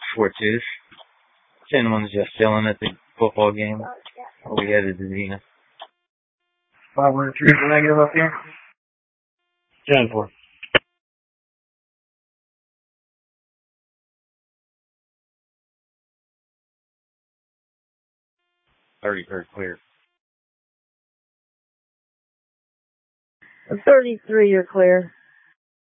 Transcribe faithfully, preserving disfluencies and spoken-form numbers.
four twos. ten one's just chilling at the football game. We headed to Zenith. Five one three negative up here. ten four. Already heard clear. thirty-three, you're clear.